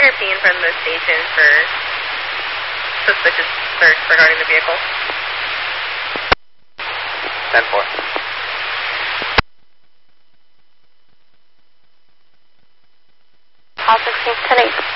your P in front of the station for suspicious search regarding the vehicle. 10-4. Call 16, 10-8.